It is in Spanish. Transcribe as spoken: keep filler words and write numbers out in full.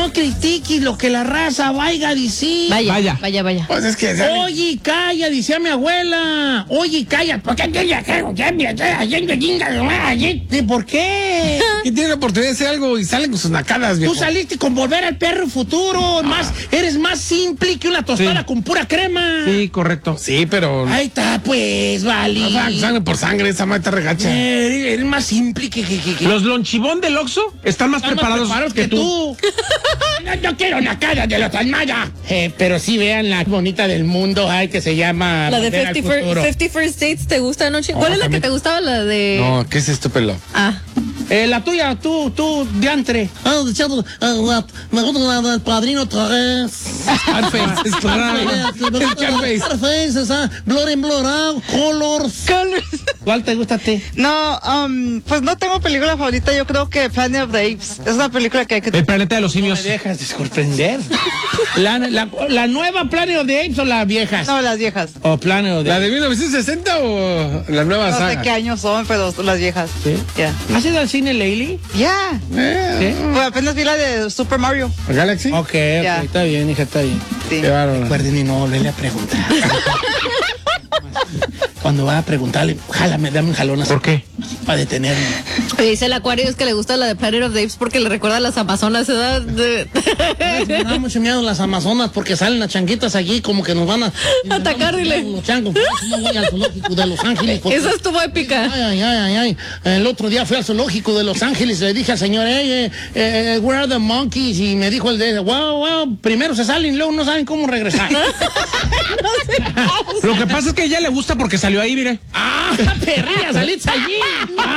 No critiques lo que la raza vaya a decir. Vaya, vaya, vaya, vaya. Pues es que... Oye, calla, decía mi abuela. Oye, calla. ¿Por qué? ¿Por qué? Y tienen la oportunidad de hacer algo y salen con sus nacadas, viejo. Tú saliste con Volver al Perro Futuro. Ah. Más, eres más simple que una tostada sí. con pura crema. Sí, correcto. Sí, pero... Ahí está, pues, vale. No, sangre por sangre, esa mata regacha. Eh, eres más simple que... que, que, que. Los lonchibón del Oxxo están más están preparados, más preparados que, que tú. tú. No, yo quiero una cara de los Almaya. Eh, pero sí vean la bonita del mundo, ay, que se llama... La de fifty First Dates, ¿te gusta, no? ¿Cuál oh, es la que te gustaba? La de... No, ¿qué es esto, pelo? Ah. Eh, la tuya, tú, tú, diantre. Ah, de hecho, uh, me gusta la del Padrino tres. Scarface, es claro. Scarface. Scarface, esa, Blood and Blood Out, Colors. Colors. ¿Cuál te gusta a ti? No, um, pues no tengo película favorita, yo creo que Planet of the Apes. Es una película que hay que... El planeta de los simios. No me dejas de sorprender. la, la, ¿La nueva Planet of the Apes o las viejas? No, las viejas. ¿O Planet of the ¿La de mil novecientos sesenta o la nueva no saga? No sé qué años son, pero las viejas. ¿Sí? Ya. Yeah. ¿Has ido al cine, Leili? Ya. Yeah. Yeah. ¿Sí? Pues apenas vi la de Super Mario. ¿Galaxy? Ok, okay. Yeah. Está bien, hija, está bien. Sí. Recuerden y no volverle a preguntar. Cuando va a preguntarle, jálame, dame un jalón así. ¿Por qué? Para detenerme. Me dice el Acuario es que le gusta la de Planet of the Apes porque le recuerda a las Amazonas, ¿verdad? De... Me da mucho miedo las Amazonas porque salen las changuitas allí como que nos van a... atacar, dile. Los changos. No voy al zoológico de Los Ángeles. Porque... Esa estuvo épica. Ay, ay, ay, ay, ay. El otro día fui al zoológico de Los Ángeles y le dije al señor, hey, eh, eh, where are the monkeys? Y me dijo el de, wow, wow, primero se salen y luego no saben cómo regresar. No Lo que pasa es que a ella le gusta porque salió ahí, mire. ¡Ah, perrilla, saliste allí!